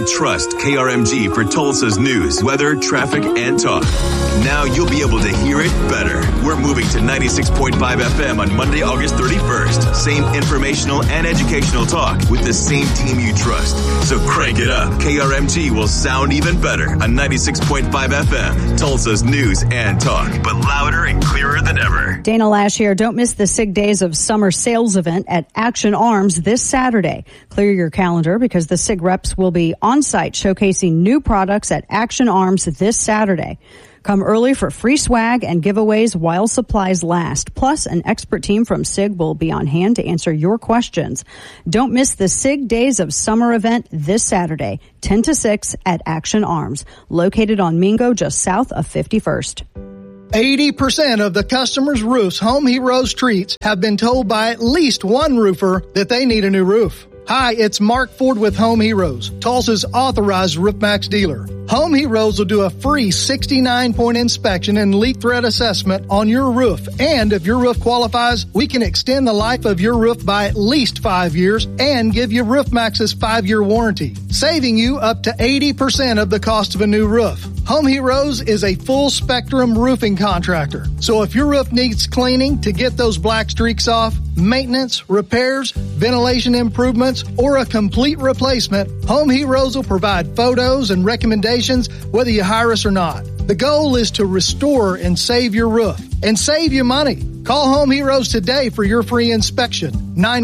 trust KRMG for Tulsa's news, weather, traffic, and talk. Now you'll be able to hear it better. We're moving to 96.5 FM on Monday, August 31st. Same informational and educational talk with the same team you trust. So crank it up. KRMG will sound even better on 96.5 FM, Tulsa's news and talk, but louder and clearer than ever. Dana Lash here. Don't miss the SIG Days of Summer sales event at Action Arms this Saturday. Clear your calendar because the SIG reps will be on site showcasing new products at Action Arms this Saturday. Come early for free swag and giveaways while supplies last. Plus, an expert team from SIG will be on hand to answer your questions. Don't miss the SIG Days of Summer event this Saturday, 10 to 6 at Action Arms, located on Mingo just south of 51st. 80% of the customers' roofs Home Heroes treats have been told by at least one roofer that they need a new roof. Hi, it's Mark Ford with Home Heroes, Tulsa's authorized RoofMax dealer. Home Heroes will do a free 69-point inspection and leak threat assessment on your roof. And if your roof qualifies, we can extend the life of your roof by at least 5 years and give you RoofMax's 5-year warranty, saving you up to 80% of the cost of a new roof. Home Heroes is a full-spectrum roofing contractor. So if your roof needs cleaning to get those black streaks off, maintenance, repairs, ventilation improvements, or a complete replacement, Home Heroes will provide photos and recommendations whether you hire us or not. The goal is to restore and save your roof and save you money. Call Home Heroes today for your free inspection.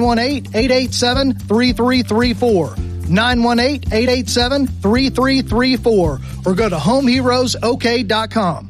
918-887-3334. 918-887-3334. Or go to homeheroesok.com.